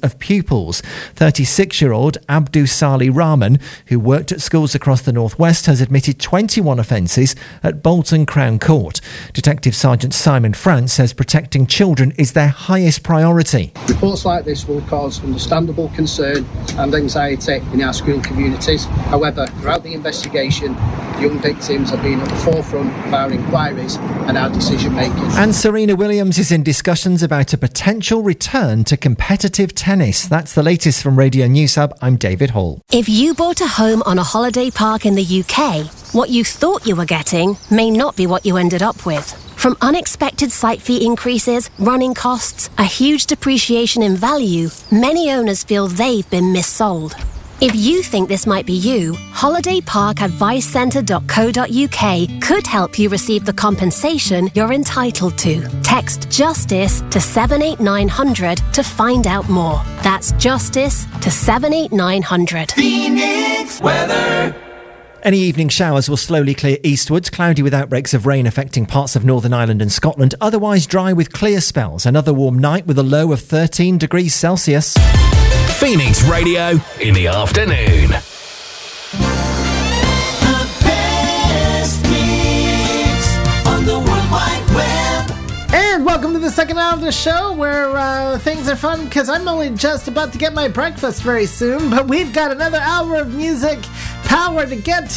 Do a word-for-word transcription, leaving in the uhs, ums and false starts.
of pupils. thirty-six-year-old Abdu Salih Rahman, who worked at schools across the northwest, has admitted twenty-one offences at Bolton Crown Court. Detective Sergeant Simon France says protecting children is their highest priority. Reports like this will cause understandable concern and anxiety in our school communities. However, throughout the investigation, young victims have been at the forefront of our inquiries and our decision making. And Serena Williams is in discussions about a potential return to competitive tennis. That's the latest from Radio News Hub. I'm David Hall. If you bought a home on a holiday park in the U K, what you thought you were getting may not be what you ended up with. From unexpected site fee increases, running costs, a huge depreciation in value, many owners feel they've been missold. If you think this might be you, holiday park advice centre dot co dot uk could help you receive the compensation you're entitled to. Text JUSTICE to seven eight nine hundred to find out more. That's JUSTICE to seven eight nine hundred. Phoenix weather. Any evening showers will slowly clear eastwards, cloudy with outbreaks of rain affecting parts of Northern Ireland and Scotland, otherwise dry with clear spells. Another warm night with a low of thirteen degrees Celsius. Phoenix Radio in the afternoon. The best mix on the World Wide Web. And welcome to the second hour of the show where uh, things are fun because I'm only just about to get my breakfast very soon, but we've got another hour of music power to get to.